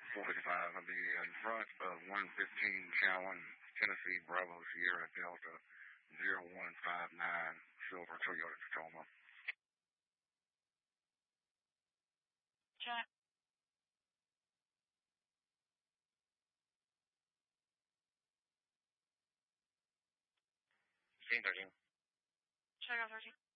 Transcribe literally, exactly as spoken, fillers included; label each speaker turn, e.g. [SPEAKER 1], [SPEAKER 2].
[SPEAKER 1] four fifty-five. I'll be in front of one fifteen Cowan, Tennessee, Bravo, Sierra, Delta, zero one five nine, Silver, Toyota, Tacoma.
[SPEAKER 2] Check.
[SPEAKER 1] Scene thirteen.
[SPEAKER 2] Check out thirteen.